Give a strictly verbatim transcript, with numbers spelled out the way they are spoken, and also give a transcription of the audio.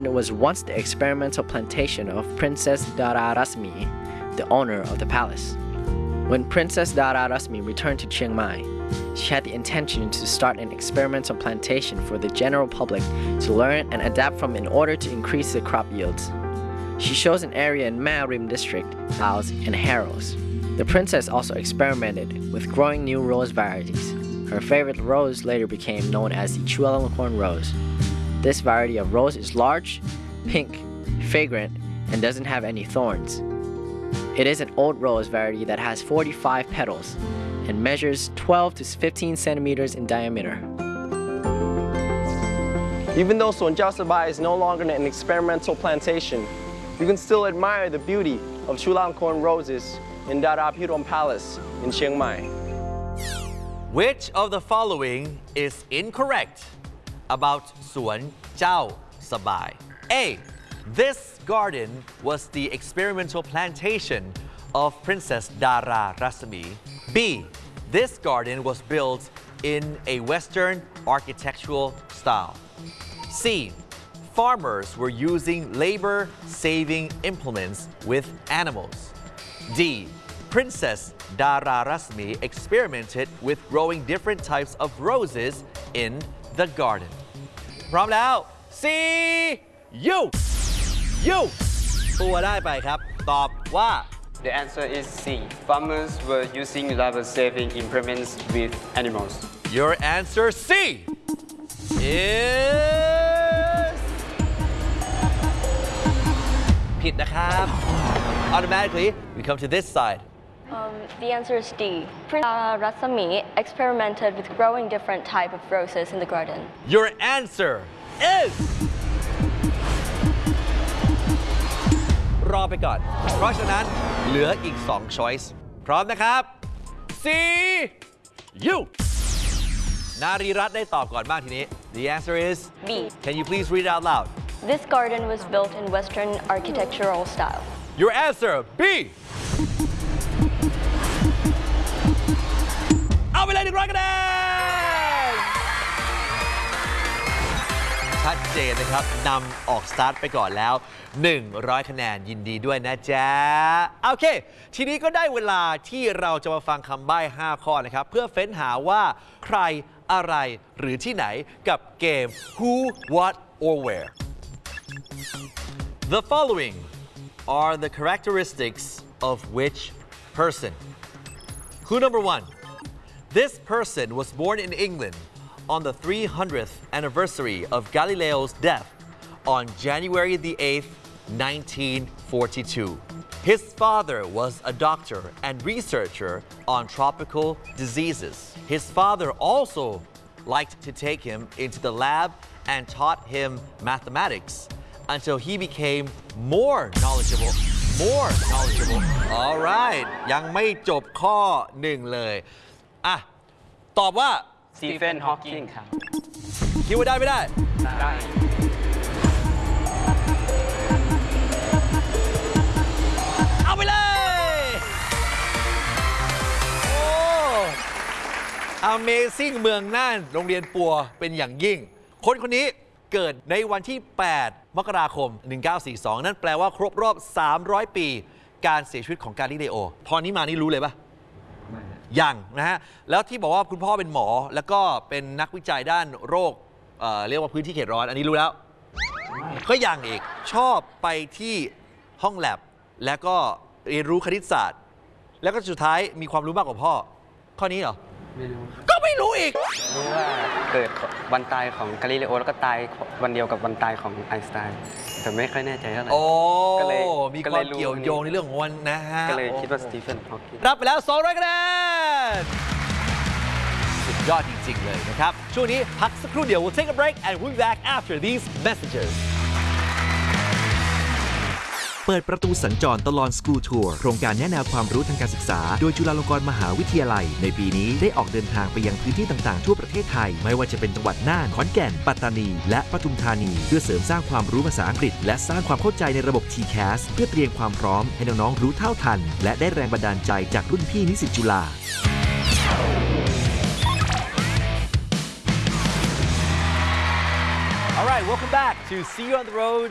It was once the experimental plantation of Princess Dara Rasmi, the owner of the palace. When Princess Dara Rasmi returned to Chiang Mai, she had the intention to start an experimental plantation for the general public to learn and adapt from in order to increase the crop yields. She chose an area in Mae Rim district, Laos, and Haros. The princess also experimented with growing new rose varieties. Her favorite rose later became known as the Chulalongkorn rose. This variety of rose is large, pink, fragrant, and doesn't have any thorns. It is an old rose variety that has forty-five petals and measures twelve to fifteen centimeters in diameter. Even though Suan Jiao Sabai is no longer an experimental plantation, you can still admire the beauty of Chulalongkorn roses in Dara Pirom Palace in Chiang Mai. Which of the following is incorrect about Suan Jiao Sabai? A. This garden was the experimental plantation of Princess Dara Rasmi. B. This garden was built in a Western architectural style. C. Farmers were using labor-saving implements with animals. D. Princess Dara Rasmi experimented with growing different types of roses in the garden. พร้อมแล้ว C you you ตัวได้ไปครับตอบว่า The answer is C. Farmers were using labor-saving implements with animals. Your answer C is ผิดนะครับ Automatically we come to this side. Um, the answer is D. Princess Rasmi experimented with growing different types of roses in the garden. Your answer is รอไปก่อน เพราะฉะนั้นเหลืออีกสอง choice พร้อมนะครับ C you นารีรัตน์ได้ตอบก่อนบ้างทีนี้ The answer is B. Can you please read it out loud? This garden was built in Western architectural style. Your answer B. เอาไปเลยหนึ่งร้อยคะแนนชัดเจนนะครับนำออกสตาร์ทไปก่อนแล้วหนึ่งร้อยคะแนนยินดีด้วยนะจ๊ะโอเคทีนี้ก็ได้เวลาที่เราจะมาฟังคำใบ้ห้าข้อนะครับเพื่อเฟ้นหาว่าใครอะไรหรือที่ไหนกับเกม Who What or Where The following are the characteristics of which person Clue number one This person was born in England on the three hundredth anniversary of Galileo's death on January the eighth, nineteen forty-two. His father was a doctor and researcher on tropical diseases. His father also liked to take him into the lab and taught him mathematics until he became more knowledgeable. More knowledgeable. All right. ยังไม่จบข้อหนึ่งเลยอ่ะตอบว่า Stephen Hawking ครับคิดว่าได้ไม่ได้ได้เอาไปเลยโอ้ Amazing เมืองน่านโรงเรียนปัวเป็นอย่างยิ่งคนคนนี้เกิดในวันที่แปดมกราคมหนึ่งเก้าสี่สองนั่นแปลว่าครบรอบสามร้อยปีการเสียชีวิตของกาลิเลโอพอนี้มานี่รู้เลยปะยังนะฮะแล้วที่บอกว่าคุณพ่อเป็นหมอแล้วก็เป็นนักวิจัยด้านโรค เอ่อ เรียกว่าพื้นที่เขตร้อนอันนี้รู้แล้วก็ยังอีกชอบไปที่ห้องแลบแล้วก็เรียนรู้คณิตศาสตร์แล้วก็สุดท้ายมีความรู้มากกว่าพ่อข้อนี้เหรอไม่รู้ก็ไม่รู้อีกรู้ว่าเกิดวันตายของกาลิเลโอแล้วก็ตายวันเดียวกับวันตายของไอน์สไตน์แต่ไม่ค่อยแน่ใจเท่าไหร่ก็เลยมีความเกี่ยวโยงในเรื่องของวันนะฮะก็เลยคิดว่าสตีเฟนฮอว์กิงรับไปแล้วสองร้อยคะแนนสุดยอดจริงๆเลยนะครับช่วงนี้พักสักครู่เดียว we'll take a break and we'll be back after these messages เปิดประตูสัญจรตลอด School Tour โครงการแนะแนวความรู้ทางการศึกษาโดยจุฬาลงกรณ์มหาวิทยาลัยในปีนี้ได้ออกเดินทางไปยังพื้นที่ต่างๆทั่วประเทศไทยไม่ว่าจะเป็นจังหวัดน่านขอนแก่นปัตตานีและปทุมธานีเพื่อเสริมสร้างความรู้ภาษาอังกฤษและสร้างความเข้าใจในระบบ ที แคส เพื่อเตรียมความพร้อมให้น้องๆรู้เท่าทันและได้แรงบันดาลใจจากรุ่นพี่นิสิตจุฬา All right, welcome back to See You on the Road